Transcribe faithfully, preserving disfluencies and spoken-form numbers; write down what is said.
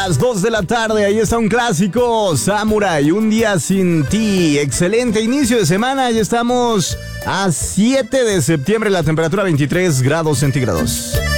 Las dos de la tarde, ahí está un clásico, Samurai, un día sin ti. Excelente inicio de semana, ya estamos a siete de septiembre, la temperatura veintitrés grados centígrados.